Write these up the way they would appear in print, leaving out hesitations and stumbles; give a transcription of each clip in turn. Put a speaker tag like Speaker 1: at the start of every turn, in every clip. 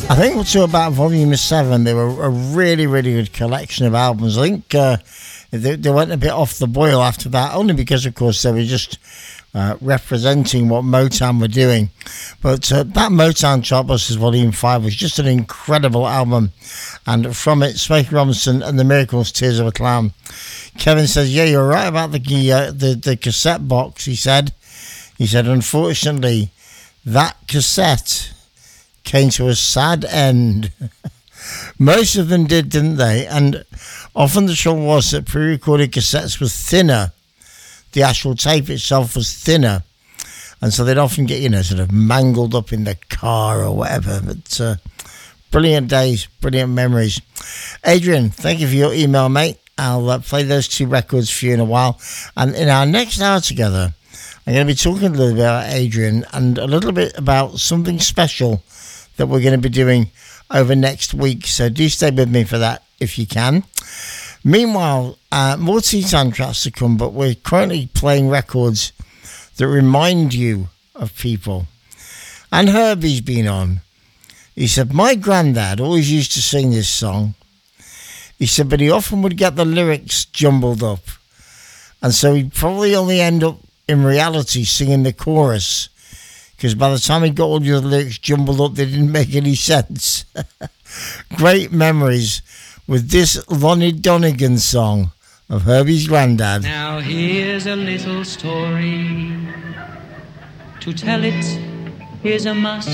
Speaker 1: I think to about Volume 7, they were a really, really good collection of albums. I think they went a bit off the boil after that, only because, of course, they were just representing what Motown were doing. But that Motown Chartbusters Volume 5 was just an incredible album. And from it, Smokey Robinson and the Miracles, Tears of a Clown. Kevin says, yeah, you're right about the cassette box, he said. He said, unfortunately, that cassette came to a sad end. Most of them did, didn't they? And often the trouble was that pre-recorded cassettes were thinner. The actual tape itself was thinner. And so they'd often get, sort of mangled up in the car or whatever. But brilliant days, brilliant memories. Adrian, thank you for your email, mate. I'll play those two records for you in a while. And in our next hour together, I'm going to be talking a little bit about Adrian and a little bit about something special that we're going to be doing over next week. So do stay with me for that if you can. Meanwhile, more Tea Time tracks to come, but we're currently playing records that remind you of people. And Herbie's been on. He said, my granddad always used to sing this song. He said, but he often would get the lyrics jumbled up. And so he'd probably only end up in reality singing the chorus, because by the time he got all the lyrics jumbled up, they didn't make any sense. Great memories with this Lonnie Donegan song of Herbie's granddad.
Speaker 2: Now here's a little story. To tell it is a must.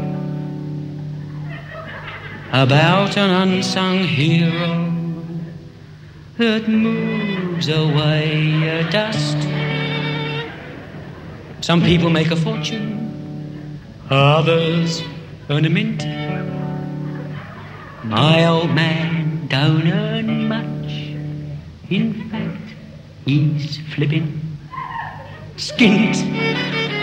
Speaker 2: About an unsung hero that moves away a dust. Some people make a fortune, others earn a mint. My old man don't earn much. In fact, he's flipping skint.